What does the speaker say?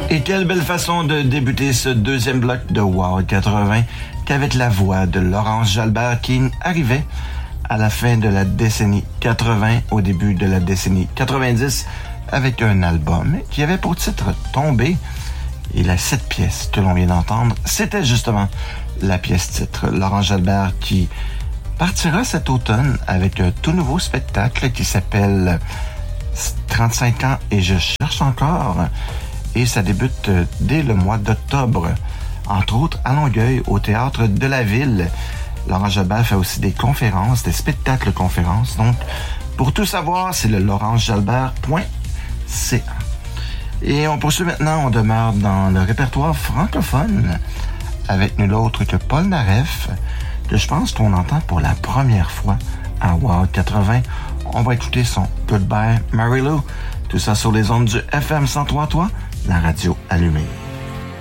Et quelle belle façon de débuter ce deuxième bloc de Wow 80 qu'avec la voix de Laurence Jalbert qui arrivait à la fin de la décennie 80, au début de la décennie 90, avec un album qui avait pour titre Tombé. Et la 7 pièces que l'on vient d'entendre, c'était justement la pièce titre. Laurence Jalbert qui partira cet automne avec un tout nouveau spectacle qui s'appelle 35 ans et je cherche encore. Et ça débute dès le mois d'octobre, entre autres à Longueuil, au Théâtre de la Ville. Laurence Jalbert fait aussi des conférences, des spectacles-conférences. Donc, pour tout savoir, c'est le laurencejalbert.ca. Et on poursuit maintenant, on demeure dans le répertoire francophone avec nul autre que Paul Naref, que je pense qu'on entend pour la première fois à Wow 80. On va écouter son Goodbye Mary Lou. Tout ça sur les ondes du FM 103.3, la radio allumée.